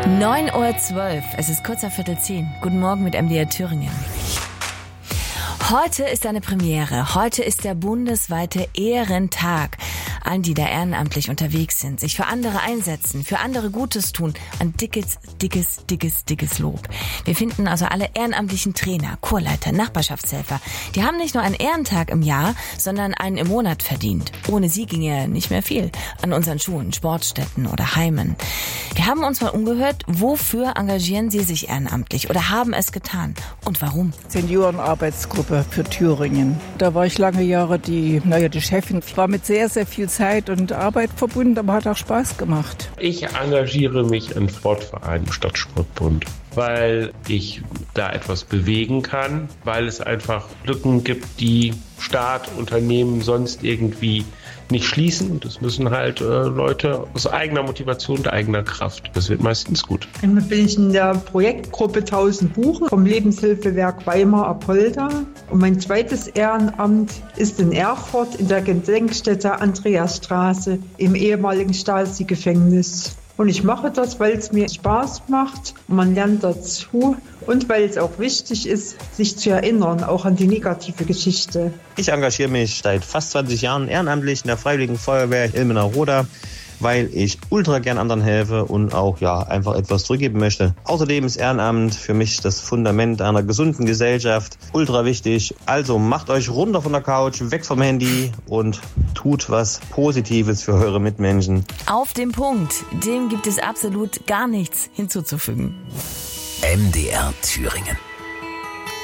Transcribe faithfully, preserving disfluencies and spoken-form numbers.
neun Uhr zwölf, es ist kurz nach Viertel zehn. Guten Morgen mit M D R Thüringen. Heute ist eine Premiere. Heute ist der bundesweite Ehrentag. Allen, die da ehrenamtlich unterwegs sind, sich für andere einsetzen, für andere Gutes tun, ein dickes, dickes, dickes, dickes Lob. Wir finden also alle ehrenamtlichen Trainer, Chorleiter, Nachbarschaftshelfer. Die haben nicht nur einen Ehrentag im Jahr, sondern einen im Monat verdient. Ohne sie ginge nicht mehr viel an unseren Schulen, Sportstätten oder Heimen. Wir haben uns mal umgehört, wofür engagieren sie sich ehrenamtlich oder haben es getan und warum? Seniorenarbeitsgruppe für Thüringen. Da war ich lange Jahre die, naja, die Chefin. Ich war mit sehr, sehr viel Zeit und Arbeit verbunden, aber hat auch Spaß gemacht. Ich engagiere mich im Sportverein Stadtsportbund, weil ich da etwas bewegen kann, weil es einfach Lücken gibt, die Staat, Unternehmen sonst irgendwie nicht schließen. Das müssen halt äh, Leute aus eigener Motivation und eigener Kraft. Das wird meistens gut. Einmal bin ich in der Projektgruppe tausend Buchen vom Lebenshilfewerk Weimar-Apolda. Und mein zweites Ehrenamt ist in Erfurt in der Gedenkstätte Andreasstraße im ehemaligen Stasi-Gefängnis. Und ich mache das, weil es mir Spaß macht und man lernt dazu und weil es auch wichtig ist, sich zu erinnern, auch an die negative Geschichte. Ich engagiere mich seit fast zwanzig Jahren ehrenamtlich in der Freiwilligen Feuerwehr Ilmenau-Roda, weil ich ultra gern anderen helfe und auch ja einfach etwas zurückgeben möchte. Außerdem ist Ehrenamt für mich das Fundament einer gesunden Gesellschaft. Ultra wichtig. Also macht euch runter von der Couch, weg vom Handy und tut was Positives für eure Mitmenschen. Auf den Punkt. Dem gibt es absolut gar nichts hinzuzufügen. M D R Thüringen.